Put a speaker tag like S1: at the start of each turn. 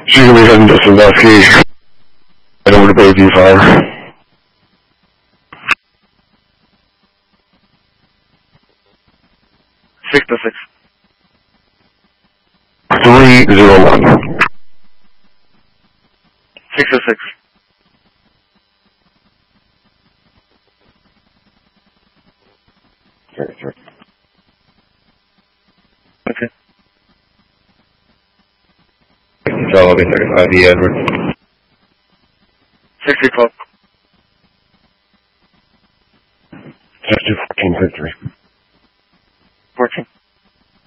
S1: She's going to be heading to Sandusky and over to Bayview Farm.
S2: 6 to 6.
S1: 301.
S2: 6 to 6.
S1: Sure.
S2: Okay.
S1: So I'll be 35E Edward.
S2: 60 12.
S1: 6214 victory.